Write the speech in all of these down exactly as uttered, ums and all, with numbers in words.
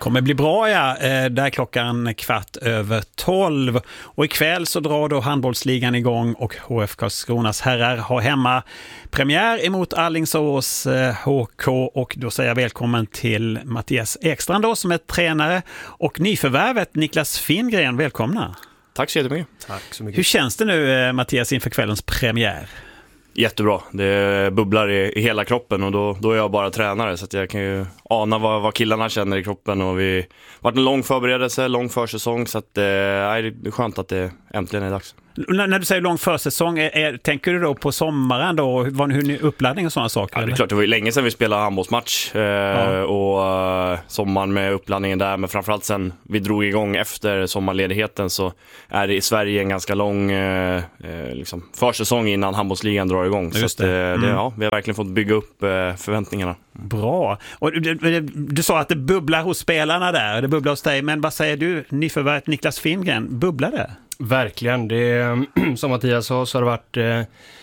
Kommer bli bra, ja. Där klockan kvart över tolv. Och ikväll så drar då handbollsligan igång och H F Karlskronas herrar har hemma premiär emot Alingsås H K. Och då säger jag välkommen till Mattias Ekstrand då, som är tränare, och nyförvärvet Niklas Fingren. Välkomna. Tack så jättemycket. Tack så mycket. Hur känns det nu, Mattias, inför kvällens premiär? Jättebra. Det bubblar i, i hela kroppen och då, då är jag bara tränare så att jag kan ju ana vad, vad killarna känner i kroppen. Och vi har varit en lång förberedelse, lång försäsong, så att, eh, det är skönt att det äntligen är dags. N- när du säger lång försäsong, är, är, tänker du då på sommaren då? Var, hur ni uppladdning och sådana saker? Ja, det är klart, det var ju länge sedan vi spelade handbollsmatch eh, ja. och uh, sommaren med uppladdningen där, men framförallt sen vi drog igång efter sommarledigheten så är det i Sverige en ganska lång eh, liksom, försäsong innan handbollsligan drar igång. Så att, mm. det, ja, vi har verkligen fått bygga upp eh, förväntningarna. Bra. Och du, du, du sa att det bubblar hos spelarna där, det bubblar hos dig, men vad säger du, nyförvärvet Niklas Fingren, bubblar det? Verkligen. Det, som Mattias sa så har det varit eh,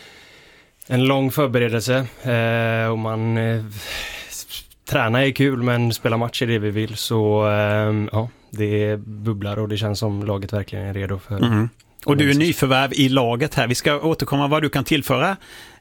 en lång förberedelse eh, och man eh, tränar är kul, men spela match är det vi vill, så eh, ja, det bubblar och det känns som laget verkligen är redo för. Mm. Och du är nyförvärv i laget här. Vi ska återkomma vad du kan tillföra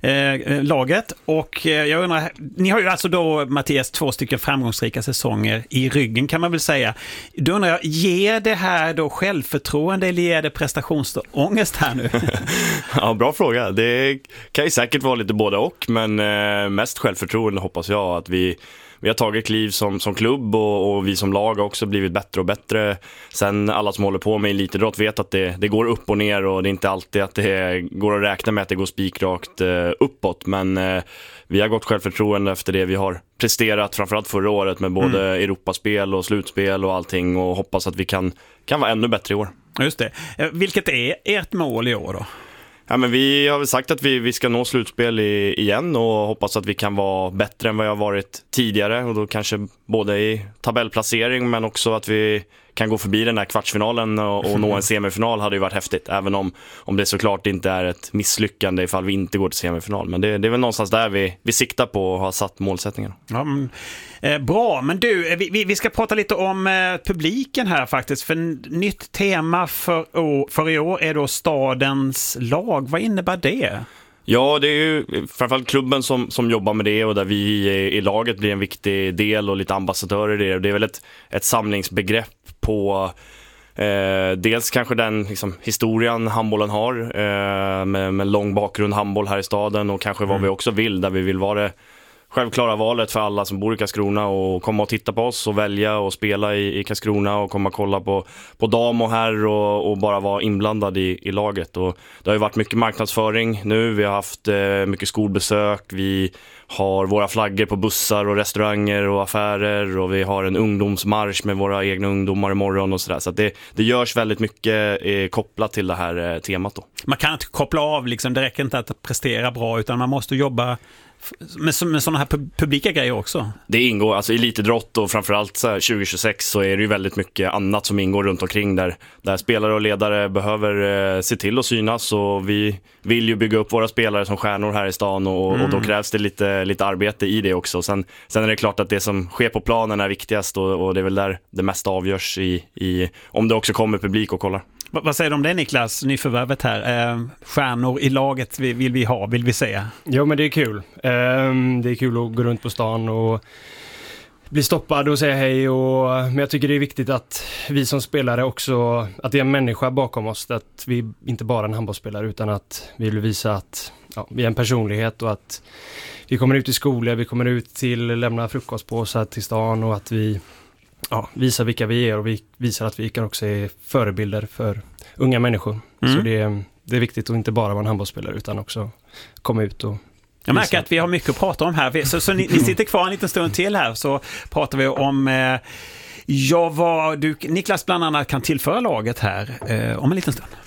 eh, laget. Och eh, jag undrar, ni har ju alltså då, Mattias, två stycken framgångsrika säsonger i ryggen kan man väl säga. Då undrar jag, ger det här då självförtroende eller ger det prestationsångest här nu? Ja, bra fråga. Det kan ju säkert vara lite både och, men eh, mest självförtroende hoppas jag att vi Vi har tagit kliv som, som klubb och, och vi som lag har också blivit bättre och bättre. Sen alla som håller på med elitidrott vet att det, det går upp och ner och det är inte alltid att det går att räkna med att det går spikrakt eh, uppåt. Men eh, vi har gått självförtroende efter det vi har presterat, framförallt förra året med både mm. Europaspel och slutspel och allting, och hoppas att vi kan, kan vara ännu bättre i år. Just det. Vilket är ert mål i år då? Ja, men vi har väl sagt att vi, vi ska nå slutspel i, igen och hoppas att vi kan vara bättre än vad jag har varit tidigare, och då kanske både i tabellplacering men också att vi kan gå förbi den här kvartsfinalen och, och nå en semifinal hade ju varit häftigt, även om, om det såklart inte är ett misslyckande ifall vi inte går till semifinal, men det, det är väl någonstans där vi, vi siktar på och har satt målsättningen. Ja, men, eh, bra, men du, vi, vi ska prata lite om eh, publiken här faktiskt, för nytt tema för, å, för i år är då stadens lag. Vad innebär det? Ja, det är ju framförallt klubben som, som jobbar med det, och där vi i, i laget blir en viktig del och lite ambassadörer i det. Det är väl ett, ett samlingsbegrepp på eh, dels kanske den liksom, historien handbollen har eh, med, med lång bakgrund handboll här i staden, och kanske vad mm. vi också vill, där vi vill vara det självklara valet för alla som bor i Karlskrona och komma och titta på oss och välja och spela i, i Karlskrona och komma och kolla på, på dam och herr och, och bara vara inblandad i, i laget. Och det har ju varit mycket marknadsföring nu, vi har haft eh, mycket skolbesök, vi har våra flaggor på bussar och restauranger och affärer, och vi har en ungdomsmarsch med våra egna ungdomar imorgon och sådär. Så att det, det görs väldigt mycket eh, kopplat till det här eh, temat då. Man kan inte koppla av, liksom, det räcker inte att prestera bra, utan man måste jobba med, med sådana här publika grejer också. Det ingår, alltså elitidrott och framförallt så här tjugo tjugosex så är det ju väldigt mycket annat som ingår runt omkring där, där spelare och ledare behöver eh, se till att synas, och vi vill ju bygga upp våra spelare som stjärnor här i stan, och, mm. och då krävs det lite, lite arbete i det också. Sen, sen är det klart att det som sker på planen är viktigast, och, och det är väl där det mesta avgörs i, i om det också kommer publik och kollar. V- vad säger du om det, Niklas, nyförvärvet här? Eh, stjärnor i laget vill vi ha, vill vi säga? Jo, men det är kul. Um, det är kul att gå runt på stan och bli stoppad och säga hej, och, men jag tycker det är viktigt att vi som spelare också, att det är en människa bakom oss, att vi inte bara är en handbollsspelare, utan att vi vill visa att ja, vi är en personlighet, och att vi kommer ut i skolor, vi kommer ut till lämna frukostpåsar till stan, och att vi ja, visar vilka vi är, och vi visar att vi kan också är förebilder för unga människor. Mm. Så det är, det är viktigt att inte bara vara en handbollsspelare, utan också komma ut och jag märker att vi har mycket att prata om här. Så, så ni, ni sitter kvar en liten stund till här, så pratar vi om eh, ja, vad du, Niklas bland annat kan tillföra laget här eh, om en liten stund.